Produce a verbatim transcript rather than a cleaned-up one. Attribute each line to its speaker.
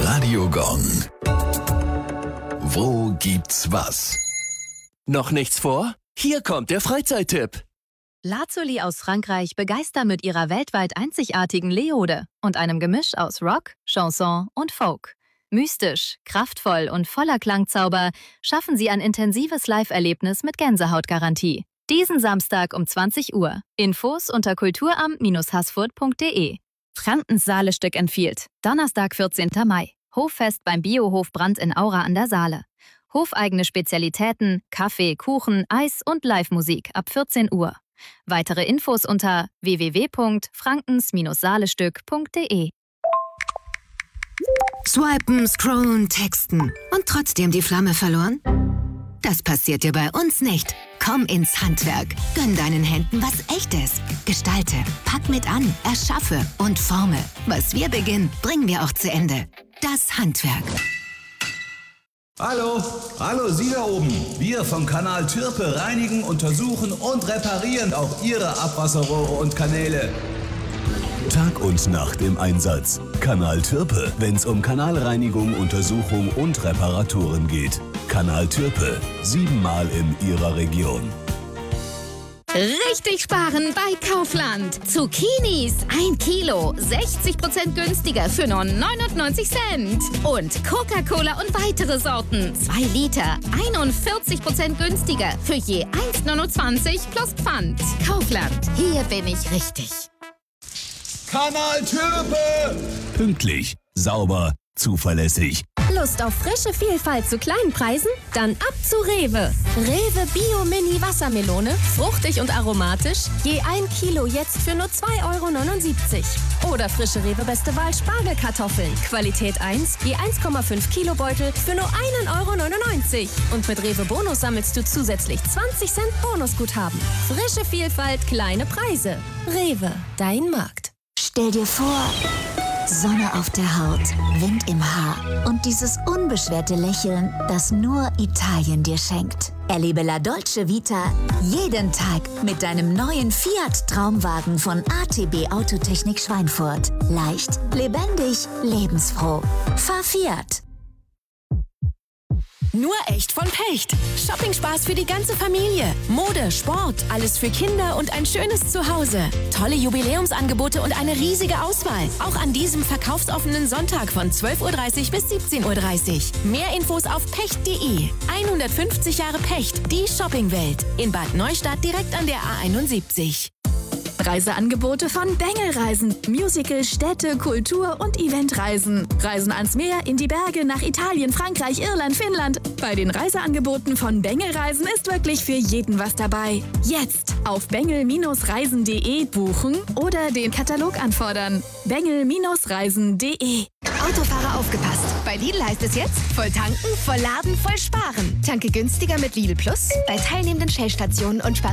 Speaker 1: Radio Gong. Wo gibt's was?
Speaker 2: Noch nichts vor? Hier kommt der Freizeittipp.
Speaker 3: Lazuli aus Frankreich begeistern mit ihrer weltweit einzigartigen Leode und einem Gemisch aus Rock, Chanson und Folk. Mystisch, kraftvoll und voller Klangzauber schaffen sie ein intensives Live-Erlebnis mit Gänsehautgarantie. Diesen Samstag um zwanzig Uhr. Infos unter kulturamt Bindestrich haßfurt punkt de. Frankens Saale-Stück empfiehlt. Donnerstag, vierzehnten Mai. Hoffest beim Biohof Brandt in Aura an der Saale. Hofeigene Spezialitäten, Kaffee, Kuchen, Eis und Live-Musik ab vierzehn Uhr. Weitere Infos unter w w w punkt frankens Bindestrich saalestück punkt de.
Speaker 4: Swipen, scrollen, texten und trotzdem die Flamme verloren? Das passiert dir bei uns nicht. Komm ins Handwerk. Gönn deinen Händen was Echtes. Gestalte, pack mit an, erschaffe und forme. Was wir beginnen, bringen wir auch zu Ende. Das Handwerk.
Speaker 5: Hallo, hallo Sie da oben. Wir vom Kanal Türpe reinigen, untersuchen und reparieren auch Ihre Abwasserrohre und Kanäle.
Speaker 1: Tag und Nacht im Einsatz. Kanal Türpe, wenn's um Kanalreinigung, Untersuchung und Reparaturen geht. Kanal Türpe, siebenmal in Ihrer Region.
Speaker 6: Richtig sparen bei Kaufland. Zucchinis, ein Kilo, sechzig Prozent günstiger für nur neunundneunzig Cent. Und Coca-Cola und weitere Sorten, zwei Liter, einundvierzig Prozent günstiger für je eins Komma neunundzwanzig plus Pfand. Kaufland, hier bin ich richtig.
Speaker 5: Kanal Türpe!
Speaker 1: Pünktlich, sauber, zuverlässig.
Speaker 7: Lust auf frische Vielfalt zu kleinen Preisen? Dann ab zu Rewe. Rewe Bio Mini Wassermelone, fruchtig und aromatisch, je ein Kilo jetzt für nur zwei Euro neunundsiebzig. Oder frische Rewe Beste Wahl Spargelkartoffeln, Qualität eins, je eins Komma fünf Kilo Beutel für nur einen Euro neunundneunzig. Und mit Rewe Bonus sammelst du zusätzlich zwanzig Cent Bonusguthaben. Frische Vielfalt, kleine Preise. Rewe, dein Markt.
Speaker 4: Stell dir vor, Sonne auf der Haut, Wind im Haar und dieses unbeschwerte Lächeln, das nur Italien dir schenkt. Erlebe La Dolce Vita jeden Tag mit deinem neuen Fiat Traumwagen von A T B Autotechnik Schweinfurt. Leicht, lebendig, lebensfroh. Fahr Fiat.
Speaker 7: Nur echt von Pecht. Shopping-Spaß für die ganze Familie. Mode, Sport, alles für Kinder und ein schönes Zuhause. Tolle Jubiläumsangebote und eine riesige Auswahl. Auch an diesem verkaufsoffenen Sonntag von zwölf Uhr dreißig bis siebzehn Uhr dreißig. Mehr Infos auf pecht punkt de. hundertfünfzig Jahre Pecht, die Shoppingwelt. In Bad Neustadt direkt an der A einundsiebzig.
Speaker 8: Reiseangebote von Bengel Reisen. Musical, Städte, Kultur und Eventreisen. Reisen ans Meer, in die Berge, nach Italien, Frankreich, Irland, Finnland. Bei den Reiseangeboten von Bengel Reisen ist wirklich für jeden was dabei. Jetzt auf bengel Bindestrich reisen punkt de buchen oder den Katalog anfordern. bengel Bindestrich reisen punkt de.
Speaker 6: Autofahrer aufgepasst. Bei Lidl heißt es jetzt, voll tanken, voll laden, voll sparen. Tanke günstiger mit Lidl Plus bei teilnehmenden Shell-Stationen und spare